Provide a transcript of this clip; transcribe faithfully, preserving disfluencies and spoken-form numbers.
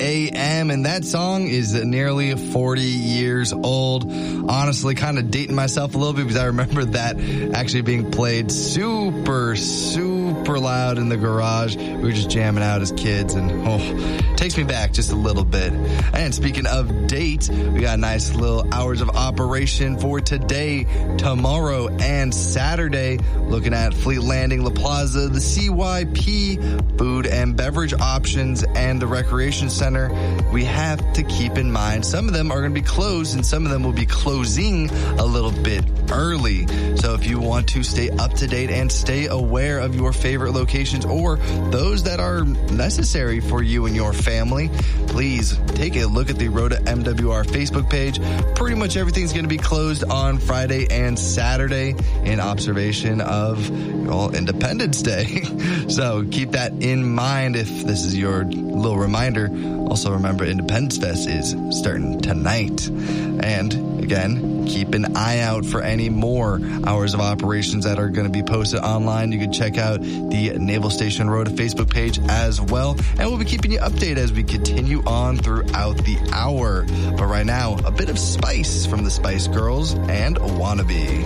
a.m. And that song is nearly forty years old. Honestly, kind of dating myself a little bit because I remember that actually being played super, super loud in the garage. We were just jamming out as kids, and oh, takes me back just a little bit. And speaking of dates, we got nice little hours of operation for today, tomorrow, and Saturday. Looking at Fleet Landing, La Plaza, the C Y P, food and beverage options, and the recreation center. We have to keep in mind some of them are going to be closed and some of them will be closing a little bit early. So if you want to stay up to date and stay aware of your favorite locations or those that are necessary for you and your family, please take a look at the Rota M W R Facebook page. Pretty much everything's going to be closed on Friday and Saturday in observation of, well, Independence Day. So keep that in mind if this is your little reminder. Also remember Independence Fest is starting tonight. And again, keep an eye out for any more hours of operations that are going to be posted online. You can check out the Naval Station Rota Facebook page as well. And we'll be keeping you updated as we continue on throughout the hour. But right now, a bit of Spice from the Spice Girls and Wannabe.